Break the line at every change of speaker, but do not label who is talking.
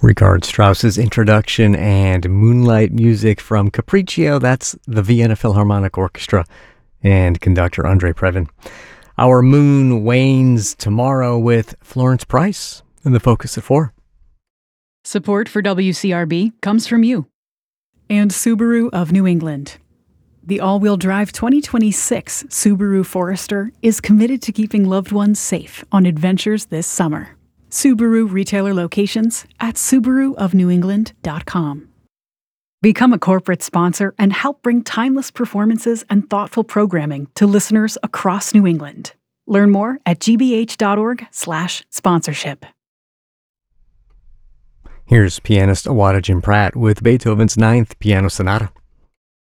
Richard Strauss's introduction and Moonlight music from Capriccio. That's the Vienna Philharmonic Orchestra and conductor Andre Previn. Our moon wanes tomorrow with Florence Price in the Focus at 4.
Support for WCRB comes from you and Subaru of New England. The all-wheel drive 2026 Subaru Forester is committed to keeping loved ones safe on adventures this summer. Subaru retailer locations at SubaruofNewEngland.com. Become a corporate sponsor and help bring timeless performances and thoughtful programming to listeners across New England. Learn more at gbh.org/sponsorship.
Here's pianist Awada Jim Pratt with Beethoven's Ninth Piano Sonata.